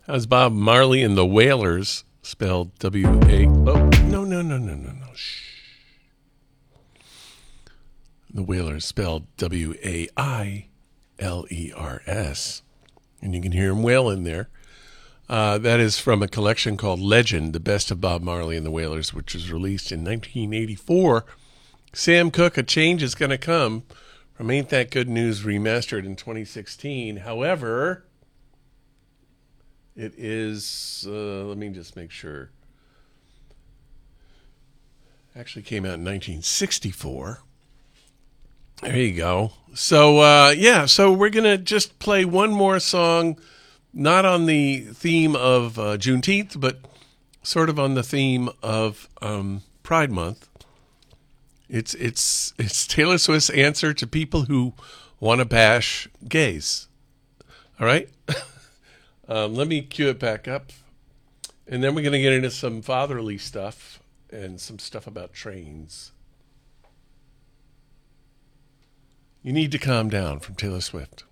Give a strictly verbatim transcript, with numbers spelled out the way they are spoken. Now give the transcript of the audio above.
How's Bob Marley and the Wailers, spelled W A... Oh, no, no, no, no, no, no. Shh. The Wailers, spelled W A I L E R S. And you can hear him wailing there. Uh, that is from a collection called Legend, The Best of Bob Marley and the Wailers, which was released in nineteen eighty-four. Sam Cooke, A Change Is Gonna Come, from Ain't That Good News, remastered in twenty sixteen. However, it is, uh, let me just make sure. Actually came out in nineteen sixty-four. There you go. So, uh, yeah, so we're going to just play one more song, not on the theme of uh, Juneteenth, but sort of on the theme of um, Pride Month. It's it's it's Taylor Swift's answer to people who want to bash gays. All right? um, let me cue it back up. And then we're going to get into some fatherly stuff and some stuff about trains. You Need to Calm Down from Taylor Swift.